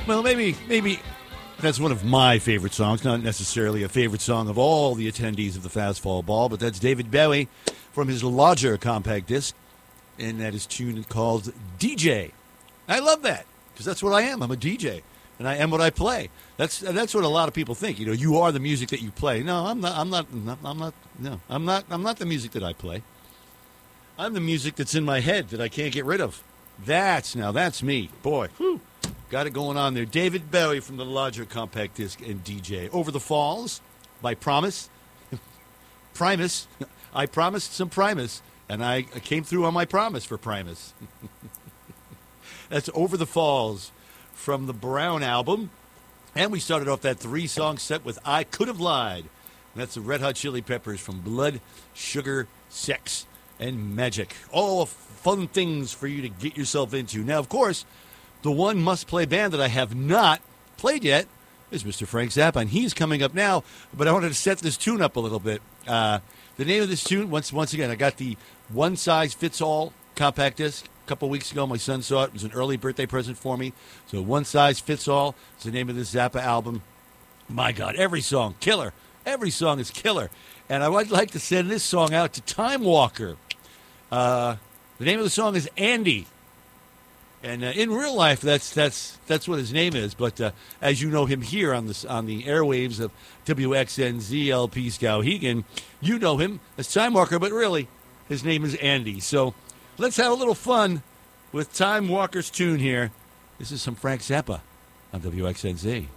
Well, maybe that's one of my favorite songs, not necessarily a favorite song of all the attendees of the Fastball Ball, but that's David Bowie from his larger compact disc, and that is tune called DJ. I love that, because that's what I am. I'm a DJ, and I am what I play. That's what a lot of people think. You know, you are the music that you play. No, I'm not. I'm not the music that I play. I'm the music that's in my head that I can't get rid of. That's me. Boy, whew, got it going on there. David Bowie from the larger compact disc and DJ. Over the Falls by Promise. Primus. I promised some Primus, and I came through on my promise for Primus. That's Over the Falls from the Brown album. And we started off that 3-song set with I Could Have Lied. And that's the Red Hot Chili Peppers from Blood, Sugar, Sex, and Magic. All fun things for you to get yourself into. Now, of course, the one must-play band that I have not played yet is Mr. Frank Zappa, and he's coming up now, but I wanted to set this tune up a little bit. The name of this tune, once again, I got the one-size-fits-all compact disc. A couple weeks ago, my son saw it. It was an early birthday present for me. So one size fits all is the name of this Zappa album. My God, every song, killer. Every song is killer. And I would like to send this song out to Time Walker. The name of the song is Andy. And in real life, that's what his name is. But as you know him here on the airwaves of WXNZ LP Skowhegan, you know him as Time Walker, but really, his name is Andy. So let's have a little fun with Time Walker's tune here. This is some Frank Zappa on WXNZ.